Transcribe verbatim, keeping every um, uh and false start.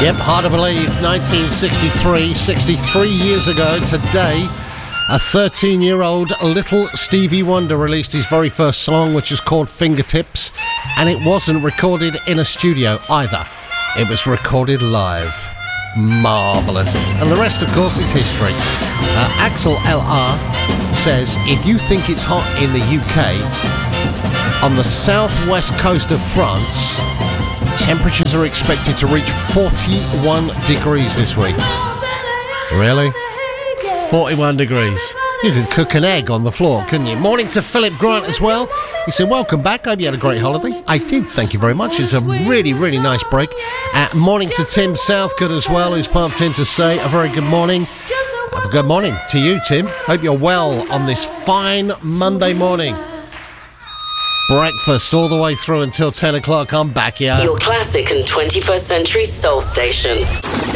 Yep, hard to believe, nineteen sixty-three, sixty-three years ago today, a thirteen-year-old little Stevie Wonder released his very first song, which is called Fingertips, and it wasn't recorded in a studio either. It was recorded live. Marvellous. And the rest, of course, is history. Uh, Axel L R says, if you think it's hot in the U K, on the southwest coast of France, temperatures are expected to reach forty-one degrees this week. Really? forty-one degrees. You could cook an egg on the floor, couldn't you? Morning to Philip Grant as well. He said, welcome back. Hope you had a great holiday. I did, thank you very much. It's a really, really nice break. Uh, morning to Tim Southcote as well, who's pumped in to say a very good morning. Have a good morning to you, Tim. Hope you're well on this fine Monday morning. Breakfast all the way through until ten o'clock. I'm back, yeah. Your classic and twenty-first century soul station.